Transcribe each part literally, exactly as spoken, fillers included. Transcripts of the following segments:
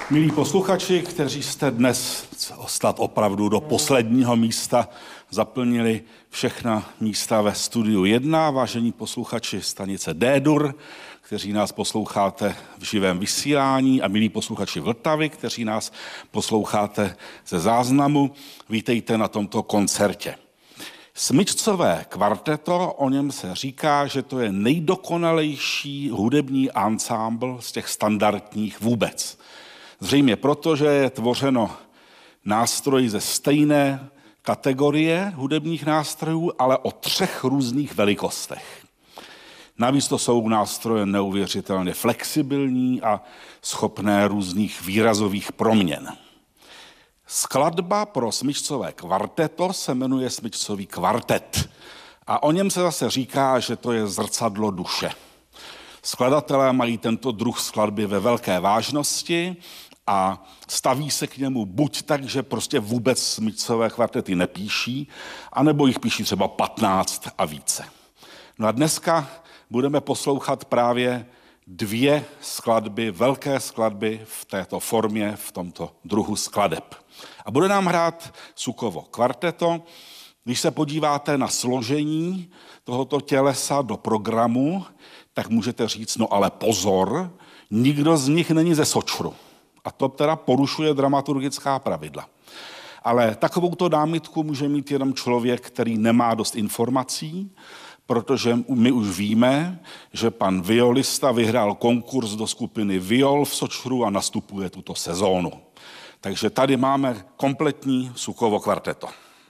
Milí posluchači, kteří jste dnes snad opravdu do posledního místa zaplnili všechna místa ve studiu jedna, vážení posluchači stanice D-dur, kteří nás posloucháte v živém vysílání, a milí posluchači Vltavy, kteří nás posloucháte ze záznamu, vítejte na tomto koncertě. Smyčcové kvarteto, o něm se říká, že to je nejdokonalejší hudební ansámbl z těch standardních vůbec. Zřejmě proto, že je tvořeno nástroji ze stejné kategorie hudebních nástrojů, ale o třech různých velikostech. Navíc to jsou nástroje neuvěřitelně flexibilní a schopné různých výrazových proměn. Skladba pro smyčcové kvarteto se jmenuje Smyčcový kvartet a o něm se zase říká, že to je zrcadlo duše. Skladatelé mají tento druh skladby ve velké vážnosti a staví se k němu buď tak, že prostě vůbec smyčcové kvartety nepíší, anebo jich píší třeba patnáct a více. No a dneska budeme poslouchat právě dvě skladby, velké skladby v této formě, v tomto druhu skladeb. A bude nám hrát Sukovo kvarteto. Když se podíváte na složení tohoto tělesa do programu, tak můžete říct, no ale pozor, nikdo z nich není ze Sočru. A to teda porušuje dramaturgická pravidla. Ale takovouto námitku může mít jenom člověk, který nemá dost informací, protože my už víme, že pan violista vyhrál konkurs do skupiny Viol v Sočru a nastupuje tuto sezónu. Takže tady máme kompletní Sukovo kvarteto.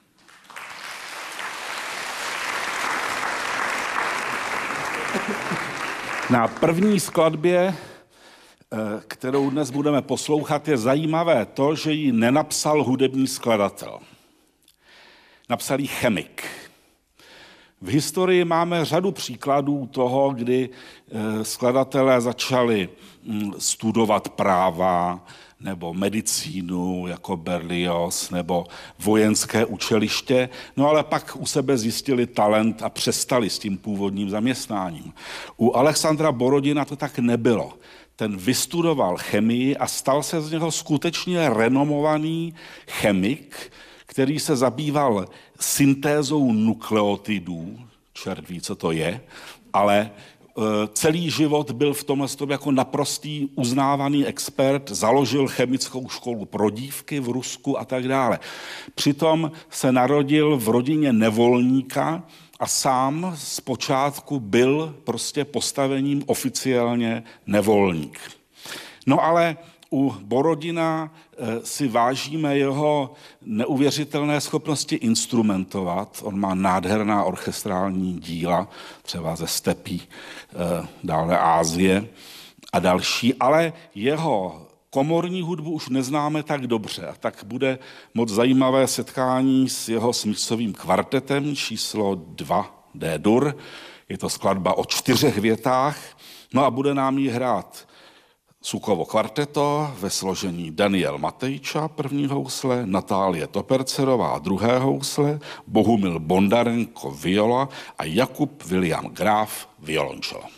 Na první skladbě, kterou dnes budeme poslouchat, je zajímavé to, že ji nenapsal hudební skladatel. Napsal ji chemik. V historii máme řadu příkladů toho, kdy skladatelé začali studovat práva nebo medicínu jako Berlioz nebo vojenské učiliště, no ale pak u sebe zjistili talent a přestali s tím původním zaměstnáním. U Alexandra Borodina to tak nebylo. Ten vystudoval chemii a stal se z něho skutečně renomovaný chemik, který se zabýval syntézou nukleotidů, čert ví, co to je, ale e, celý život byl v tomhle jako naprostý uznávaný expert, založil chemickou školu pro dívky v Rusku a tak dále. Přitom se narodil v rodině nevolníka a sám zpočátku byl prostě postavením oficiálně nevolník. No ale u Borodina si vážíme jeho neuvěřitelné schopnosti instrumentovat. On má nádherná orchestrální díla, třeba ze stepí, dále Asie a další, ale jeho komorní hudbu už neznáme tak dobře. Tak bude moc zajímavé setkání s jeho smyčcovým kvartetem číslo dva D-dur. Je to skladba o čtyřech větách. No a bude nám ji hrát Sukovo kvarteto ve složení Daniel Matejča první housle, Natálie Topercerová druhé housle, Bohumil Bondarenko viola a Jakub William Graf violončelo.